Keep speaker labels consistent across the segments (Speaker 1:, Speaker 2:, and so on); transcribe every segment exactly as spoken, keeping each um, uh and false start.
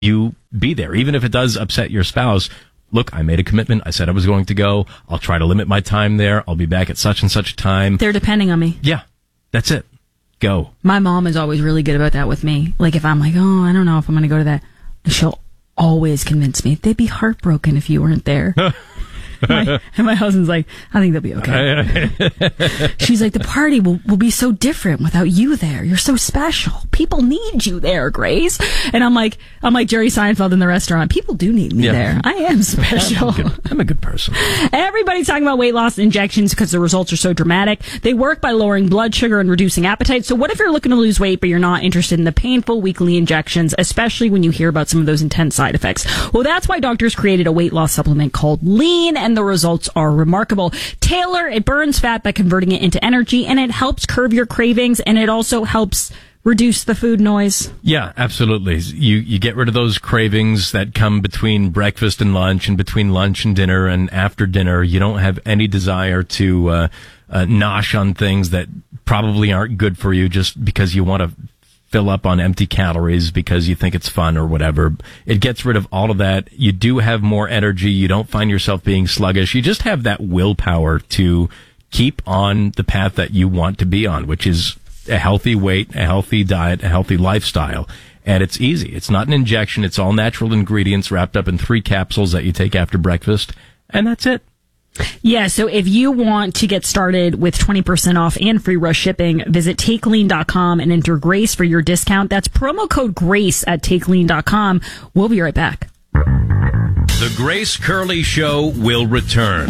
Speaker 1: you be there. Even if it does upset your spouse, look, I made a commitment. I said I was going to go. I'll try to limit my time there. I'll be back at such and such a time.
Speaker 2: They're depending on me.
Speaker 1: Yeah, that's it. Go.
Speaker 2: My mom is always really good about that with me. Like, if I'm like, oh, I don't know if I'm going to go to that, she'll always convince me. They'd be heartbroken if you weren't there. my, and my husband's like, I think they'll be okay. She's like, the party will, will be so different without you there. You're so special. People need you there, Grace. And I'm like, I'm like Jerry Seinfeld in the restaurant. People do need me yeah. there. I am special.
Speaker 1: I'm a, good, I'm a good person.
Speaker 2: Everybody's talking about weight loss injections because the results are so dramatic. They work by lowering blood sugar and reducing appetite. So what if you're looking to lose weight, but you're not interested in the painful weekly injections, especially when you hear about some of those intense side effects? Well, that's why doctors created a weight loss supplement called Lean, and the results are remarkable. Taylor, it burns fat by converting it into energy, and it helps curb your cravings, and it also helps reduce the food noise.
Speaker 1: Yeah, absolutely. You you get rid of those cravings that come between breakfast and lunch, and between lunch and dinner, and after dinner. You don't have any desire to uh, uh, nosh on things that probably aren't good for you just because you want to fill up on empty calories because you think it's fun or whatever. It gets rid of all of that. You do have more energy. You don't find yourself being sluggish. You just have that willpower to keep on the path that you want to be on, which is a healthy weight, a healthy diet, a healthy lifestyle. And it's easy. It's not an injection. It's all natural ingredients wrapped up in three capsules that you take after breakfast. And that's it.
Speaker 2: Yeah, so if you want to get started with twenty percent off and free rush shipping, visit take lean dot com and enter GRACE for your discount. That's promo code GRACE at take lean dot com. We'll be right back.
Speaker 3: The Grace Curley Show will return.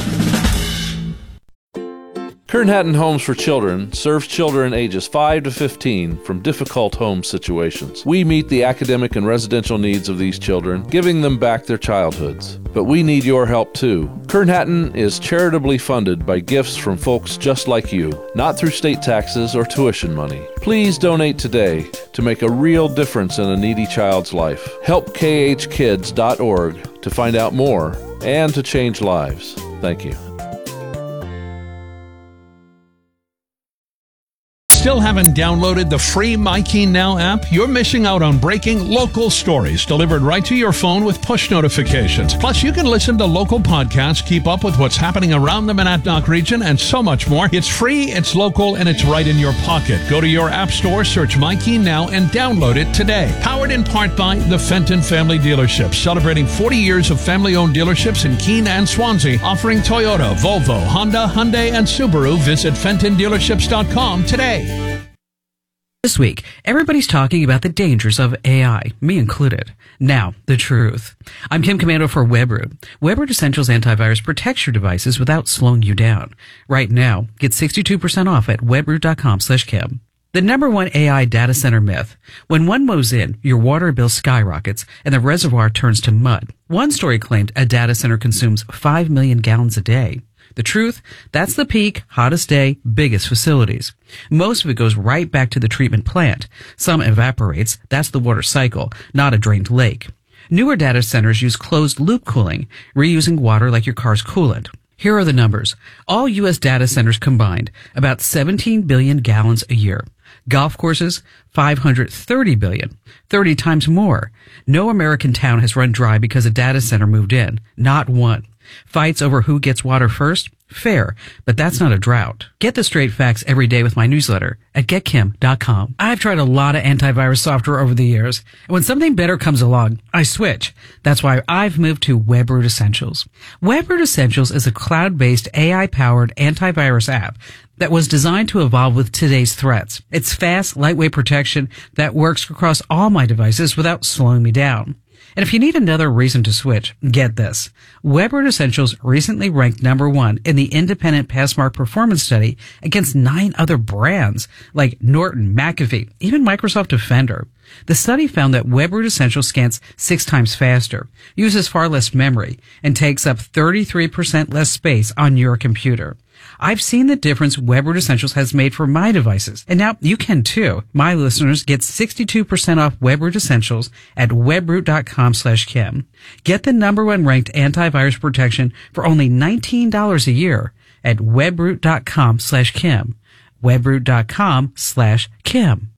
Speaker 4: Kern Hatton Homes for Children serves children ages five to fifteen from difficult home situations. We meet the academic and residential needs of these children, giving them back their childhoods. But we need your help too. Kern Hatton is charitably funded by gifts from folks just like you, not through state taxes or tuition money. Please donate today to make a real difference in a needy child's life. help k h kids dot org to find out more and to change lives. Thank you.
Speaker 5: Still haven't downloaded the free MyKeen Now app? You're missing out on breaking local stories delivered right to your phone with push notifications. Plus, you can listen to local podcasts, keep up with what's happening around the Monadnock region, and so much more. It's free, it's local, and it's right in your pocket. Go to your app store, search MyKeen Now, and download it today. Powered in part by the Fenton Family Dealerships, celebrating forty years of family-owned dealerships in Keene and Swansea, offering Toyota, Volvo, Honda, Hyundai, and Subaru. Visit fenton dealerships dot com today.
Speaker 6: This week, everybody's talking about the dangers of A I, me included. Now, the truth. I'm Kim Commando for WebRoot. WebRoot Essentials Antivirus protects your devices without slowing you down. Right now, get sixty-two percent off at webroot dot com slash Kim. The number one A I data center myth. When one moves in, your water bill skyrockets and the reservoir turns to mud. One story claimed a data center consumes five million gallons a day. The truth, that's the peak, hottest day, biggest facilities. Most of it goes right back to the treatment plant. Some evaporates, that's the water cycle, not a drained lake. Newer data centers use closed-loop cooling, reusing water like your car's coolant. Here are the numbers. All U S data centers combined, about seventeen billion gallons a year. Golf courses, five hundred thirty billion, thirty times more. No American town has run dry because a data center moved in. Not one. Fights over who gets water first? Fair, but that's not a drought. Get the straight facts every day with my newsletter at get kim dot com. I've tried a lot of antivirus software over the years, and when something better comes along, I switch. That's why I've moved to WebRoot Essentials. WebRoot Essentials is a cloud-based A I-powered antivirus app that was designed to evolve with today's threats. It's fast, lightweight protection that works across all my devices without slowing me down. And if you need another reason to switch, get this. WebRoot Essentials recently ranked number one in the independent Passmark performance study against nine other brands like Norton, McAfee, even Microsoft Defender. The study found that WebRoot Essentials scans six times faster, uses far less memory, and takes up thirty-three percent less space on your computer. I've seen the difference WebRoot Essentials has made for my devices, and now you can too. My listeners get sixty-two percent off WebRoot Essentials at webroot dot com slash Kim. Get the number one ranked antivirus protection for only nineteen dollars a year at webroot dot com slash Kim. webroot dot com slash Kim.